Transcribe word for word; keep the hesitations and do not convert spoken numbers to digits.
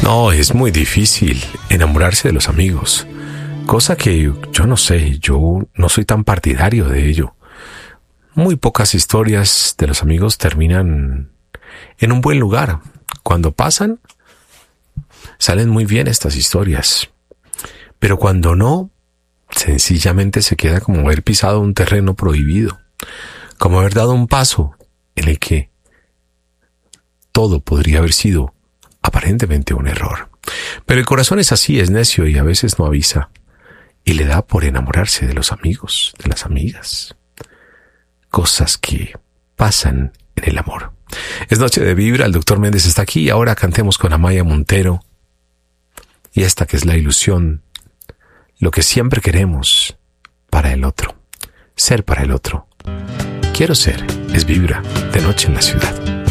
No, es muy difícil enamorarse de los amigos, cosa que yo no sé, yo no soy tan partidario de ello. Muy pocas historias de los amigos terminan en un buen lugar. Cuando pasan, salen muy bien estas historias. Pero cuando no, sencillamente se queda como haber pisado un terreno prohibido, como haber dado un paso en el que todo podría haber sido aparentemente un error. Pero el corazón es así, es necio y a veces no avisa. Y le da por enamorarse de los amigos, de las amigas. Cosas que pasan en el amor. Es noche de vibra, el doctor Méndez está aquí y ahora cantemos con Amaya Montero. Y esta que es la ilusión, lo que siempre queremos para el otro, ser para el otro. Quiero ser, es vibra, de noche en la ciudad.